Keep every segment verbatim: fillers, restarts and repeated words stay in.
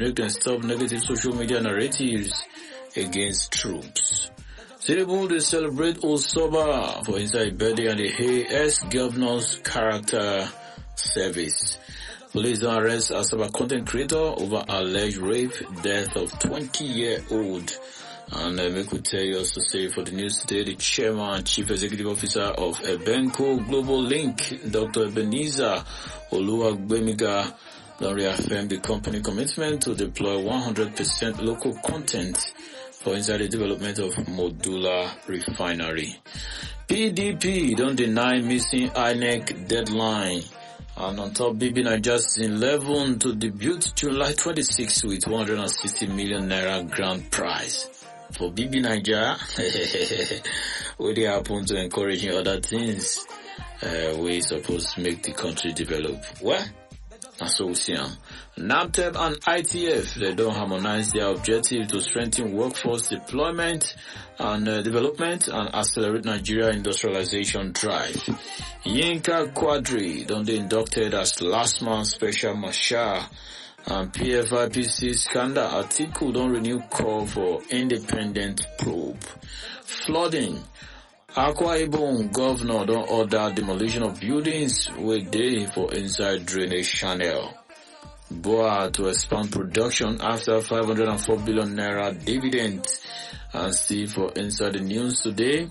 make them stop negative social media narratives against troops. Tinubu they celebrate Osoba for inside birthday and the ex-governor's character service. Police don't arrest Asaba content creator over alleged rape, death of twenty-year-old. And uh, we could tell you also say for the news today, the chairman and chief executive officer of Ebenco Global Link, Doctor Ebenezer Oluwagbemiga, don't reaffirm the company commitment to deploy one hundred percent local content for inside the development of Modular Refinery. P D P don't deny missing I N E C deadline. And on top, B B Nigeria season eleven to debut July twenty-sixth with one hundred sixty million naira grand prize. For B B Nigeria, what they happen to encouraging other things, uh, we supposed to make the country develop. Well, that's what we see. NABTEB and I T F, they don't harmonize their objective to strengthen workforce deployment and uh, development and accelerate Nigeria industrialization drive. Yinka Quadri, don't they inducted as last month's special marshal. And P F I P C scandal article don't renew call for independent probe. Flooding. Akwa Ibom governor don't order demolition of buildings with day for inside drainage channel. B O A to expand production after five hundred four billion naira dividend. And still for inside the news today,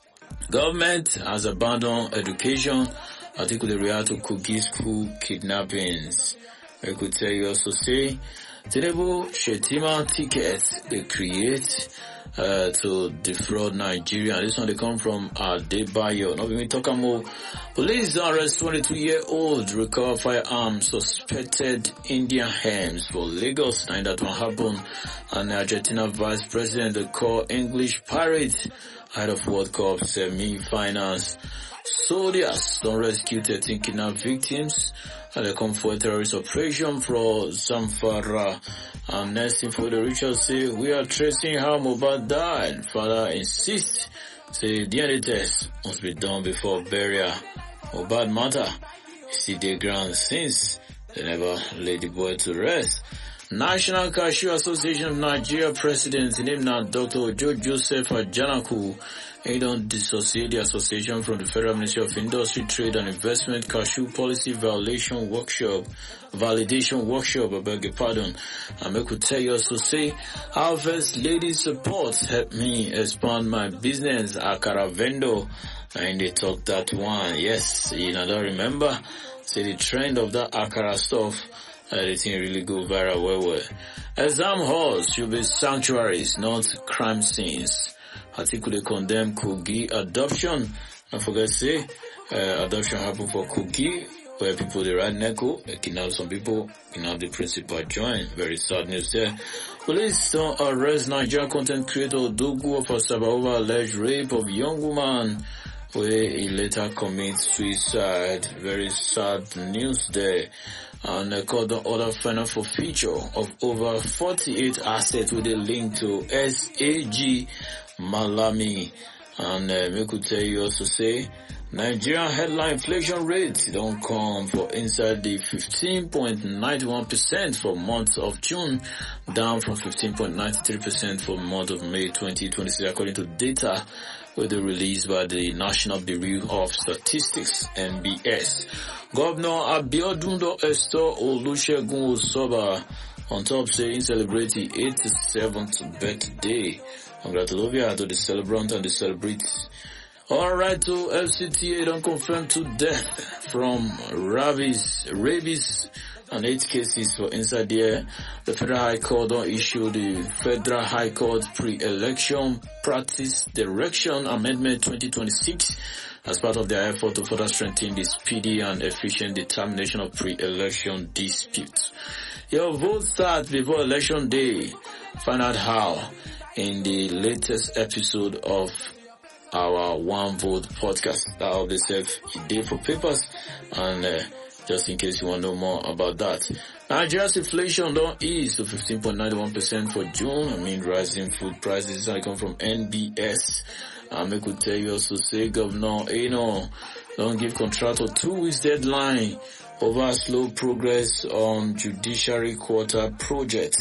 government has abandoned education. Article the react to Kogi school kidnappings. I could tell you also say, Tinubu Shetima tickets they create uh, to defraud Nigeria. This one they come from Adebayo. Now we talk about police arrest twenty-two-year-old, recover firearms, suspected Indian hams for Lagos. And that one happened. And Argentina Vice President they call English Pirates ahead of World Cup semi-finals. Soldiers don't rescue thirteen kidnapped victims. And they come for a terrorist operation for Zamfara. And next info the Richard say, we are tracing how Mohbad died. Father insists, say D N A test must be done before burial. Mohbad matter, see the ground since they never laid the boy to rest. National Cashew Association of Nigeria President, named now Doctor Ojo Joseph Ajanaku, he don't dissociate the association from the Federal Ministry of Industry, Trade and Investment Cashew Policy Violation Workshop, Validation Workshop, I beg your pardon. And I could tell you also say, Harvest Lady Support helped me expand my business, Akara Vendor, and they talk that one. Yes, you know, don't remember, say the trend of that Akara stuff, everything really go viral well well. Exam halls should be sanctuaries, not crime scenes. Article they condemn Kogi adoption. Don't forget say, uh, adoption happened for Kogi, where people they ride Neko, they kidnap some people, kidnap the principal join. Very sad news there. Police don't arrest Nigerian content creator Dogu of Asaba over alleged rape of young woman, where he later commits suicide. Very sad news there. And uh, called the order final for feature of over forty-eight assets with a link to S A G Malami. And uh, we could tell you also say, Nigerian headline inflation rate don't come for inside the fifteen point nine one percent for month of June, down from fifteen point nine three percent for month of May twenty twenty-six, according to data with the released by the National Bureau of Statistics, N B S. Governor Abiodun Esther Olusegun Osoba on top saying celebrate the eighty-seventh birthday. Congratulations to the celebrant and the celebrities. Alright, to F C T A don't confirm to death from rabies, rabies and eight cases for inside there. The Federal High Court don't issue the Federal High Court Pre-Election Practice Direction Amendment twenty twenty-six as part of their effort to further strengthen the speedy and efficient determination of pre-election disputes. Your vote starts before election day. Find out how in the latest episode of our One Vote podcast. That will be safe a day for papers, and uh, just in case you want to know more about that. Nigeria's inflation don't ease to fifteen point nine one percent for June. I mean, rising food prices. I come from N B S. Um, I could tell you also say Governor Eno don't give contractor two weeks deadline over slow progress on judiciary quarter project.